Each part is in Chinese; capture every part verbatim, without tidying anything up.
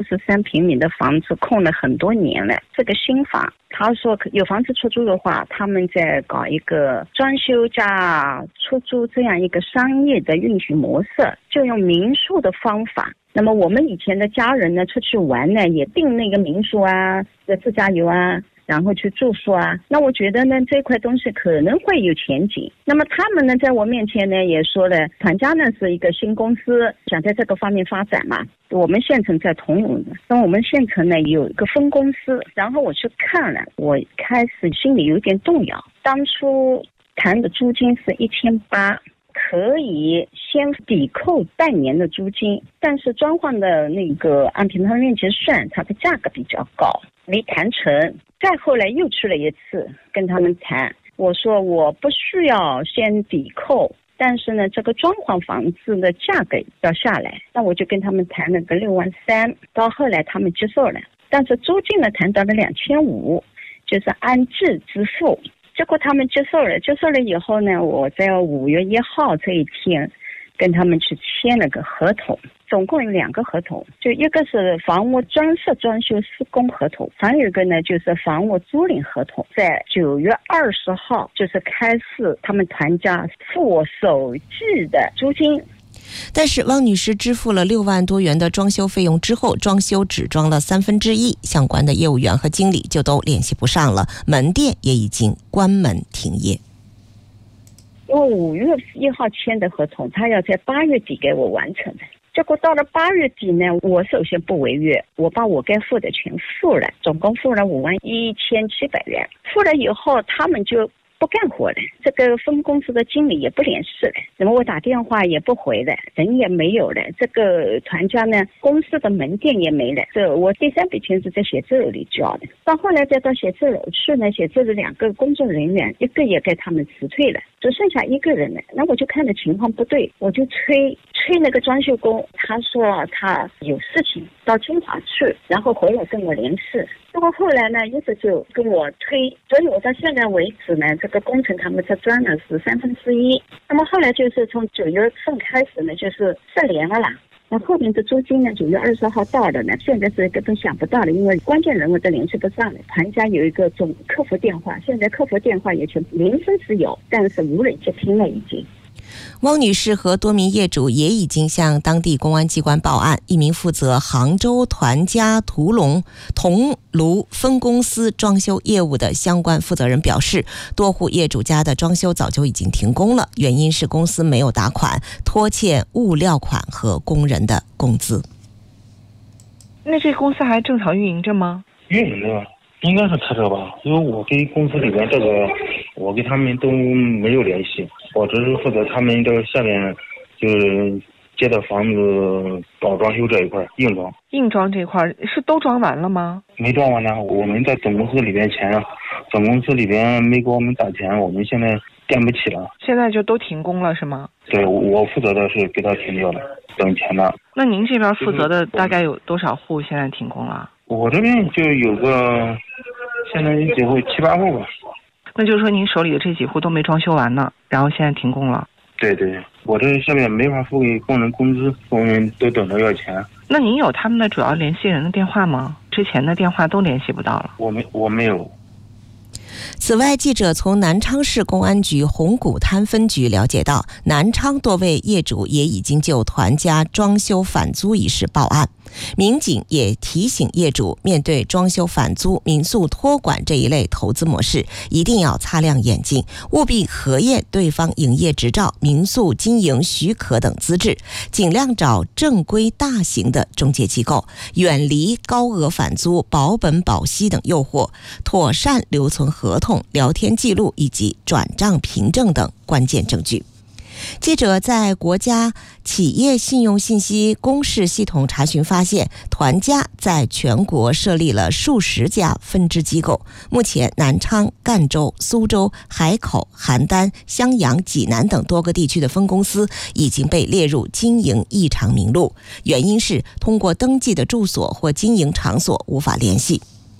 十三平米的房子空了很多年了，这个新房他说有房子出租的话，他们在搞一个装修加出租这样一个商业的运行模式，就用民宿的方法。那么我们以前的家人呢，出去玩呢也订那个民宿啊，自驾游啊，然后去住宿啊，那我觉得呢这块东西可能会有前景。那么他们呢在我面前呢也说了，团家呢是一个新公司，想在这个方面发展嘛。我们县城在桐庐的，那我们县城呢有一个分公司，然后我去看了，我开始心里有点动摇。当初谈的租金是一千八，可以先抵扣半年的租金，但是装潢的那个按平方面积算，它的价格比较高，没谈成。再后来又去了一次跟他们谈，我说我不需要先抵扣，但是呢这个装潢房子的价格要下来，那我就跟他们谈了个六万三，到后来他们接受了，但是租金呢谈到了两千五，就是按季支付。结果他们接受了，接受了以后呢，我在五月一号这一天跟他们去签了个合同，总共有两个合同，就一个是房屋装饰装修施工合同，还有一个呢就是房屋租赁合同，在九月二十号就是开始他们团家付首季的租金。 但是汪女士支付了六万多元的装修费用之后，装修只装了三分之一，相关的业务员和经理就都联系不上了，门店也已经关门停业。 因为五月一号签的合同，他要在八月底给我完成的。结果到了八月底呢，我首先不违约，我把我该付的全付了，总共付了五万一千七百元。付了以后，他们就不干活了，这个分公司的经理也不联系了，那么我打电话也不回了，人也没有了，这个团家呢公司的门店也没了。这我第三笔钱是在写字楼里交的，到后来再到写字楼去呢，写字楼两个工作人员一个也给他们辞退了，只剩下一个人了。那我就看着情况不对，我就催催那个装修工，他说他有事情到金华去，然后回来跟我联系。结果后来呢一直就跟我推，所以我到现在为止呢，这个工程他们才赚了是三分之一。那么后来就是从九月份开始呢，就是失联了啦。那后面的租金呢，九月二十号到的呢，现在是根本想不到了，因为关键人物都联系不上了。团家有一个总客服电话，现在客服电话也全铃声是有，但是无人接听了已经。 汪女士和多名业主也已经向当地公安机关报案。一名负责杭州团家屠龙桐庐分公司装修业务的相关负责人表示，多户业主家的装修早就已经停工了，原因是公司没有打款，拖欠物料款和工人的工资。 那这公司还正常运营着吗？ 运营着，应该是开着吧，因为我跟公司里边这个，我跟他们都没有联系，我只是负责他们这个下面就是接的房子搞装修这一块，硬装。 硬装这块是都装完了吗？ 没装完呢，我们在总公司里边钱，总公司里边没给我们打钱，我们现在垫不起了。 现在就都停工了是吗？对， 我负责的是给他停掉了，等钱了。 那您这边负责的大概有多少户现在停工了？ 我这边就有个，现在几户七八户吧。 那就是说您手里的这几户都没装修完呢，然后现在停工了。 对对，我这下面没法付给工人工资，工人都等着要钱。 那您有他们的主要联系人的电话吗？之前的电话都联系不到了。 我没，我没有。 此外，记者从南昌市公安局红谷滩分局了解到，南昌多位业主也已经就团家装修返租一事报案。民警也提醒业主，面对装修返租、民宿托管这一类投资模式，一定要擦亮眼睛，务必核验对方营业执照、民宿经营许可等资质，尽量找正规大型的中介机构，远离高额返租、保本保息等诱惑，妥善留存合同、聊天记录以及转账凭证等关键证据。记者在国家企业信用信息公示系统查询发现，团家在全国设立了数十家分支机构，目前南昌、赣州、苏州、海口、邯郸、襄阳、济南等多个地区的分公司已经被列入经营异常名录，原因是通过登记的住所或经营场所无法联系。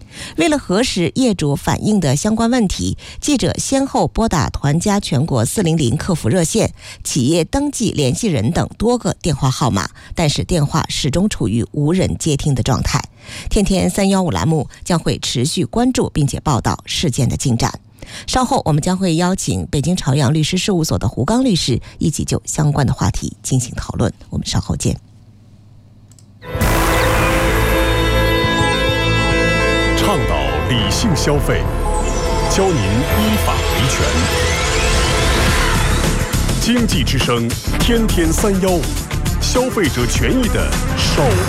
为了核实业主反映的相关问题，记者先后拨打团家全国四零零客服热线、企业登记联系人等多个电话号码，但是电话始终处于无人接听的状态。天天三一五栏目将会持续关注并且报道事件的进展。稍后我们将会邀请北京朝阳律师事务所的胡刚律师一起就相关的话题进行讨论。我们稍后见。 倡导理性消费，教您依法维权。经济之声，天天三幺五，消费者权益的守